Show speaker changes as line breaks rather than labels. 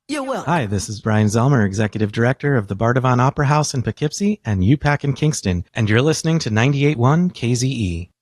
You're welcome.
Hi, this is Brian Zelmer, Executive Director of the Bardavon Opera House in Poughkeepsie and UPAC in Kingston, and you're listening to 98.1 KZE.